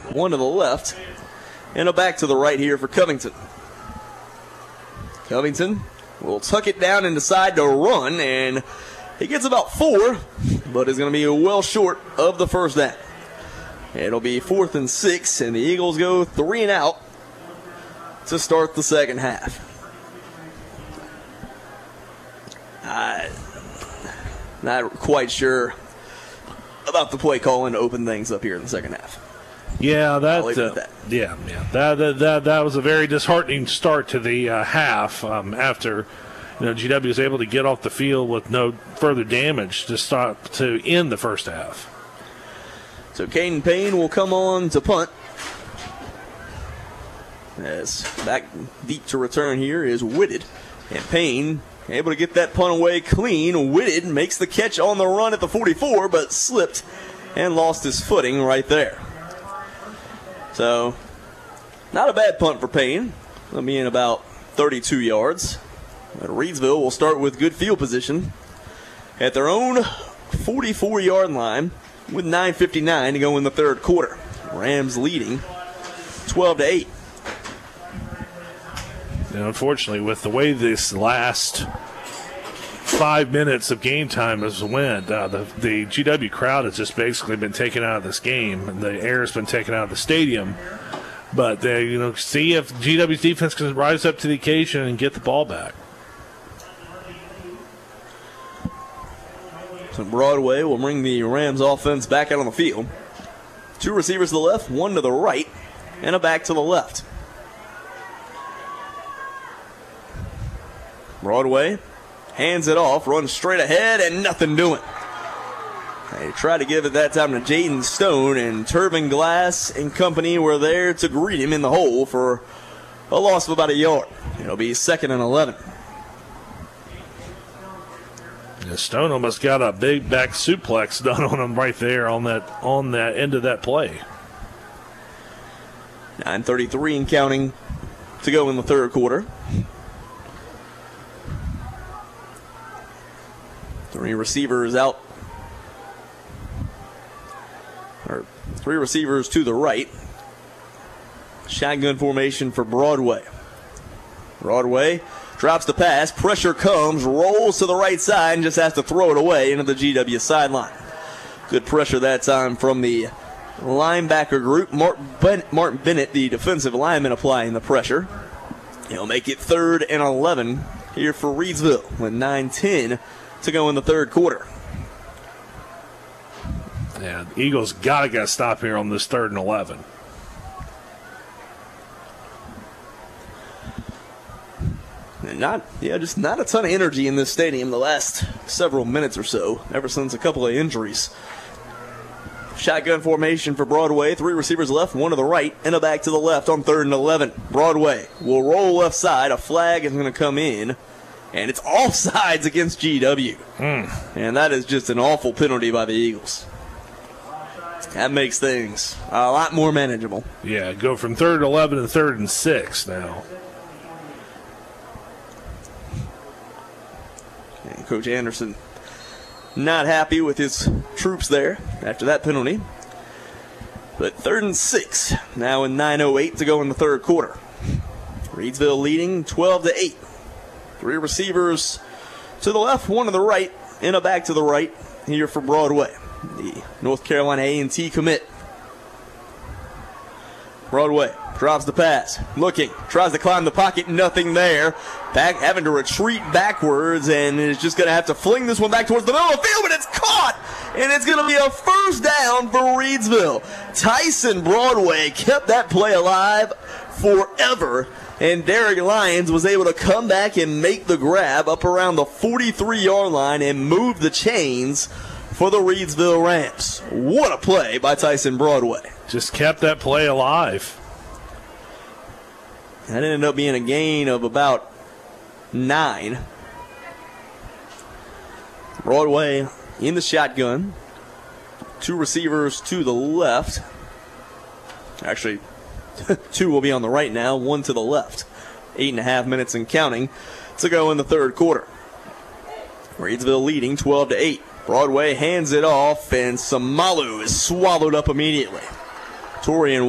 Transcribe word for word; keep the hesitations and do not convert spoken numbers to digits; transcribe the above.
one to the left, and a back to the right here for Covington. Covington will tuck it down and decide to run, and he gets about four, but is going to be well short of the first down. It'll be fourth and six, and the Eagles go three and out to start the second half. I'm not quite sure about the play calling to open things up here in the second half. Yeah, that, uh, that. yeah, yeah. That, that that that was a very disheartening start to the uh, half. Um, after you know G W was able to get off the field with no further damage to start to end the first half. So Caden Payne will come on to punt. As back deep to return here is Whitted, and Payne able to get that punt away clean. Whitted makes the catch on the run at the forty-four, but slipped and lost his footing right there. So, not a bad punt for Payne. It'll be in about thirty-two yards. But Reidsville will start with good field position at their own forty-four-yard line with nine fifty-nine to go in the third quarter. Rams leading twelve to eight. And unfortunately, with the way this last five minutes of game time has went, uh, the, the G W crowd has just basically been taken out of this game, and the air has been taken out of the stadium. But they, you know, see if G W's defense can rise up to the occasion and get the ball back. So Broadway will bring the Rams offense back out on the field. Two receivers to the left, one to the right, and a back to the left. Broadway hands it off, runs straight ahead, and nothing doing. They tried to give it that time to Jaden Stone, and Turbin Glass and company were there to greet him in the hole for a loss of about a yard. It'll be second and eleven. Yeah, Stone almost got a big back suplex done on him right there on that on that end of that play. nine thirty-three and counting to go in the third quarter. Three receivers out. Or three receivers to the right. Shotgun formation for Broadway. Broadway drops the pass. Pressure comes. Rolls to the right side and just has to throw it away into the G W sideline. Good pressure that time from the linebacker group. Martin Bennett, the defensive lineman, applying the pressure. He'll make it third and eleven here for Reidsville with nine ten to go in the third quarter. Yeah, the Eagles got to get a stop here on this third and eleven. And not, yeah, just not a ton of energy in this stadium the last several minutes or so, ever since a couple of injuries. Shotgun formation for Broadway. Three receivers left, one to the right, and a back to the left on third and eleven. Broadway will roll left side. A flag is going to come in. And it's offsides against G W. Mm. And that is just an awful penalty by the Eagles. That makes things a lot more manageable. Yeah, go from third and eleven to third and six now. And Coach Anderson not happy with his troops there after that penalty. But third and six, now in nine oh eight to go in the third quarter. Reidsville leading twelve to eight. Three receivers to the left, one to the right, and a back to the right here for Broadway, the North Carolina A and T commit. Broadway drops the pass, looking, tries to climb the pocket, nothing there. Back, having to retreat backwards, and is just going to have to fling this one back towards the middle of the field, but it's caught, and it's going to be a first down for Reidsville. Tyson Broadway kept that play alive forever. And Derek Lyons was able to come back and make the grab up around the forty-three-yard line and move the chains for the Reidsville Rams. What a play by Tyson Broadway. Just kept that play alive. That ended up being a gain of about nine. Broadway in the shotgun. Two receivers to the left. Actually, two will be on the right now, one to the left. Eight and a half minutes and counting to go in the third quarter. Reidsville leading twelve to eight. Broadway hands it off, and Samalu is swallowed up immediately. Torian